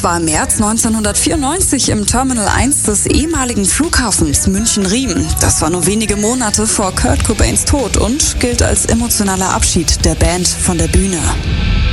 war im März 1994 im Terminal 1 des ehemaligen Flughafens München-Riem. Das war nur wenige Monate vor Kurt Cobains Tod und gilt als emotionaler Abschied der Band von der Bühne.